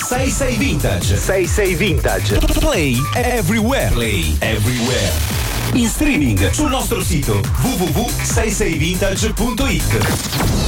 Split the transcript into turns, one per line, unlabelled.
66 Vintage.
66 Vintage.
Play everywhere. Play everywhere. In streaming sul nostro sito www.66vintage.it.